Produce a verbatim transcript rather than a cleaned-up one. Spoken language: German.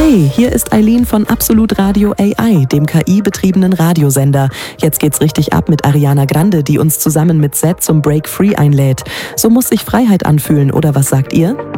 Hey, hier ist Eileen von Absolut Radio A I, dem K I-betriebenen Radiosender. Jetzt geht's richtig ab mit Ariana Grande, die uns zusammen mit Zed zum Break Free einlädt. So muss sich Freiheit anfühlen, oder was sagt ihr?